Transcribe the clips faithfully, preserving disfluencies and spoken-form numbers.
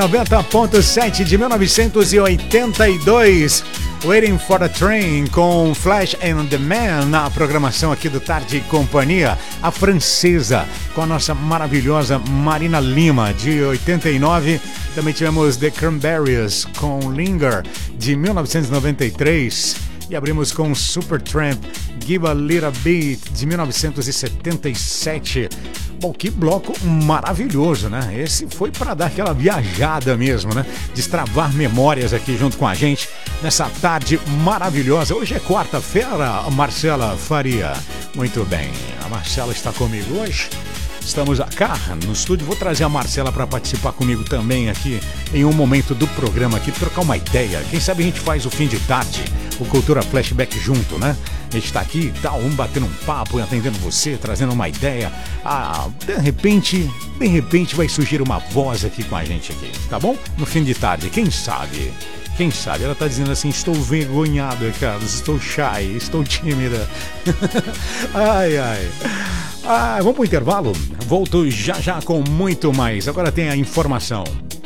noventa ponto sete de mil novecentos e oitenta e dois, Waiting for the Train com Flash and the Man na programação aqui do Tarde e Companhia. A francesa com a nossa maravilhosa Marina Lima de oitenta e nove. Também tivemos The Cranberries com Linger de mil novecentos e noventa e três. E abrimos com Supertramp, Give a Little Beat, de mil novecentos e setenta e sete. Bom, que bloco maravilhoso, né? Esse foi para dar aquela viajada mesmo, né? Destravar memórias aqui junto com a gente nessa tarde maravilhosa. Hoje é quarta-feira, Marcela Faria. Muito bem, a Marcela está comigo hoje. Estamos cá no estúdio. Vou trazer a Marcela para participar comigo também aqui em um momento do programa aqui, trocar uma ideia. Quem sabe a gente faz o fim de tarde, o Cultura Flashback junto, né? A gente está aqui, tá, um batendo um papo, atendendo você, trazendo uma ideia. Ah, de repente, de repente vai surgir uma voz aqui com a gente aqui, tá bom? No fim de tarde, quem sabe? Quem sabe? Ela tá dizendo assim, estou envergonhada, Carlos, estou shy, estou tímida. Ai, ai. Ah, vamos pro intervalo? Volto já já com muito mais. Agora tem a informação.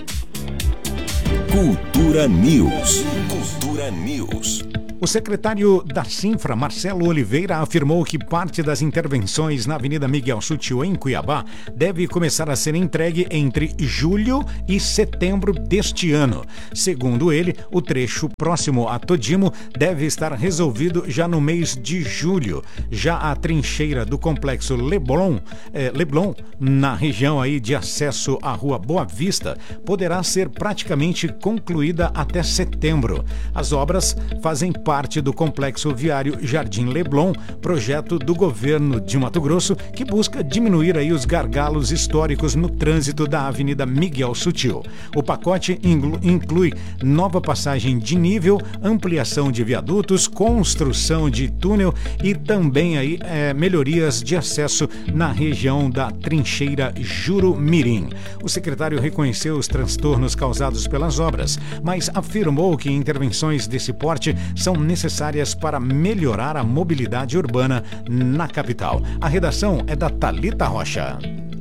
Cultura News. Cultura News. O secretário da Cinfra, Marcelo Oliveira, afirmou que parte das intervenções na Avenida Miguel Sutil, em Cuiabá, deve começar a ser entregue entre julho e setembro deste ano. Segundo ele, o trecho próximo a Todimo deve estar resolvido já no mês de julho. Já a trincheira do complexo Leblon, eh, Leblon, na região aí de acesso à Rua Boa Vista, poderá ser praticamente concluída até setembro. As obras fazem parte parte do complexo viário Jardim Leblon, projeto do governo de Mato Grosso, que busca diminuir aí os gargalos históricos no trânsito da Avenida Miguel Sutil. O pacote inclui nova passagem de nível, ampliação de viadutos, construção de túnel e também aí é, melhorias de acesso na região da trincheira Jurumirim. O secretário reconheceu os transtornos causados pelas obras, mas afirmou que intervenções desse porte são necessárias para melhorar a mobilidade urbana na capital. A redação é da Thalita Rocha.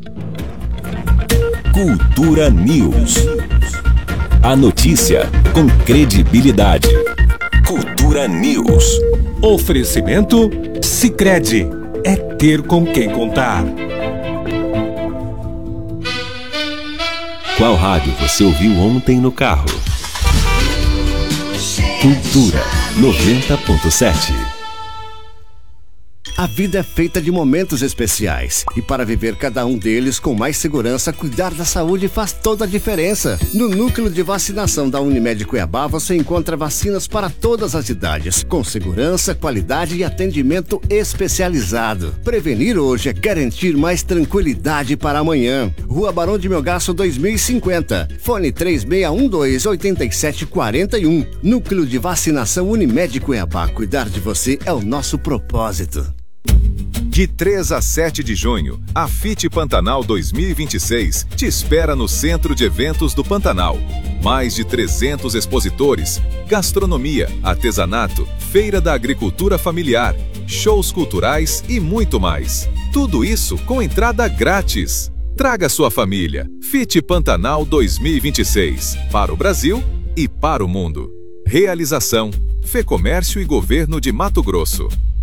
Cultura News. A notícia com credibilidade. Cultura News. Oferecimento Sicredi. É ter com quem contar. Qual rádio você ouviu ontem no carro? Cultura noventa ponto sete. A vida é feita de momentos especiais e para viver cada um deles com mais segurança, cuidar da saúde faz toda a diferença. No Núcleo de Vacinação da Unimed Cuiabá você encontra vacinas para todas as idades, com segurança, qualidade e atendimento especializado. Prevenir hoje é garantir mais tranquilidade para amanhã. Rua Barão de Melgaço dois mil e cinquenta, fone três seis um dois, oito sete quatro um. Núcleo de Vacinação Unimed Cuiabá, cuidar de você é o nosso propósito. De três a sete de junho, a FIT Pantanal dois mil e vinte e seis te espera no Centro de Eventos do Pantanal. Mais de trezentos expositores, gastronomia, artesanato, feira da agricultura familiar, shows culturais e muito mais. Tudo isso com entrada grátis. Traga sua família. FIT Pantanal dois mil e vinte e seis, para o Brasil e para o mundo. Realização: Fecomércio e Governo de Mato Grosso.